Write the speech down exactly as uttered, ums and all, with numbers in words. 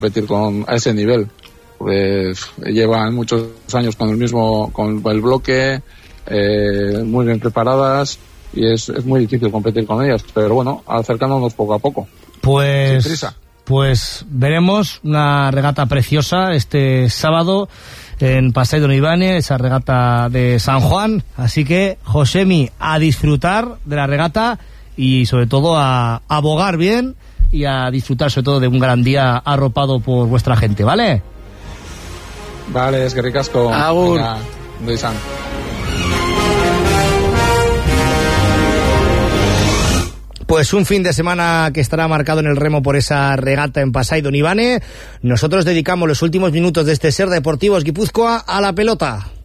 competir con a ese nivel. Pues llevan muchos años con el mismo, con el bloque, eh, muy bien preparadas, y es, es muy difícil competir con ellas, pero bueno, acercándonos poco a poco. Pues, pues veremos una regata preciosa este sábado en Pasai de Onibane, esa regata de San Juan, así que Josemi, a disfrutar de la regata y sobre todo a abogar bien y a disfrutar sobre todo de un gran día arropado por vuestra gente, ¿vale? Vale, es que ricasco. Agur. Venga, doy san. Pues un fin de semana que estará marcado en el remo por esa regata en Pasai de Onibane. Nosotros dedicamos los últimos minutos de este Ser Deportivos Guipúzcoa a la pelota.